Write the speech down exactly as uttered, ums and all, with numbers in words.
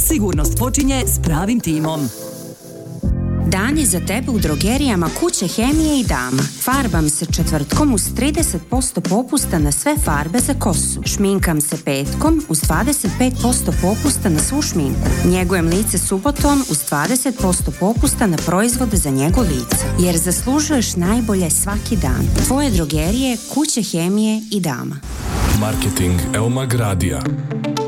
Sigurnost počinje s pravim timom. Dan je za tebe u drogerijama Kuće Hemije i Dama. Farbam se četvrtkom uz trideset posto popusta na sve farbe za kosu. Šminkam se petkom uz dvadeset pet posto popusta na svu šminku. Njegujem lice subotom uz dvadeset posto popusta na proizvode za njegu lica. Jer zaslužuješ najbolje svaki dan. Tvoje drogerije Kuće Hemije i Dama. Marketing Eomag Radija.